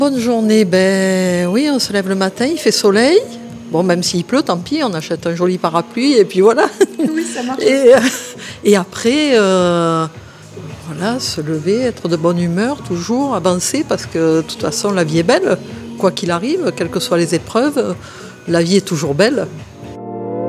Bonne journée, oui, on se lève le matin, il fait soleil. Bon, même s'il pleut, tant pis, on achète un joli parapluie et puis voilà. Oui, ça marche. Et après, voilà, se lever, être de bonne humeur, toujours avancer, parce que de toute façon, la vie est belle. Quoi qu'il arrive, quelles que soient les épreuves, la vie est toujours belle.